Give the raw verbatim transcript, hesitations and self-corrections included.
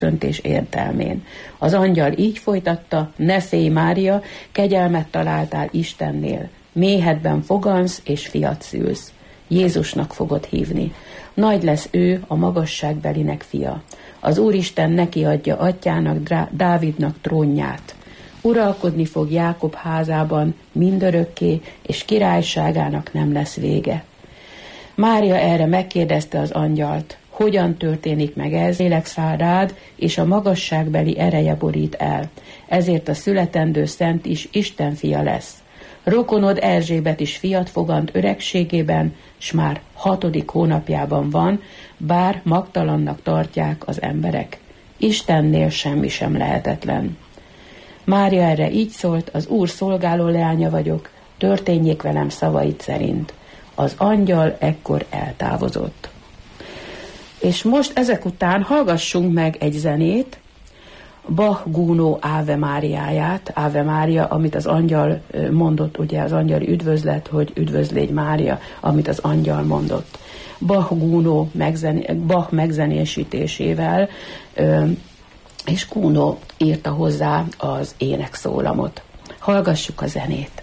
köszöntés értelmén. Az angyal így folytatta: ne félj, Mária, kegyelmet találtál Istennél. Méhedben fogansz és fiat szülsz. Jézusnak fogod hívni. Nagy lesz ő, a magasságbelinek fia. Az Úristen neki adja atyának, Dávidnak trónját. Uralkodni fog Jákob házában mindörökké, és királyságának nem lesz vége. Mária erre megkérdezte az angyalt: hogyan történik meg ez? Lélek száll rád, és a magasságbeli ereje borít el. Ezért a születendő szent is Isten fia lesz. Rokonod Erzsébet is fiat fogant öregségében, s már hatodik hónapjában van, bár magtalannak tartják az emberek. Istennél semmi sem lehetetlen. Mária erre így szólt: az Úr szolgáló leánya vagyok, történjék velem szavait szerint. Az angyal ekkor eltávozott. És most ezek után hallgassunk meg egy zenét, Bach Gounod Ave Máriáját, Ave Mária, amit az angyal mondott, ugye az angyali üdvözlet, hogy üdvözlégy Mária, amit az angyal mondott. Bach Gounod megzen- Bach megzenésítésével, és Gounod írta hozzá az énekszólamot. Hallgassuk a zenét.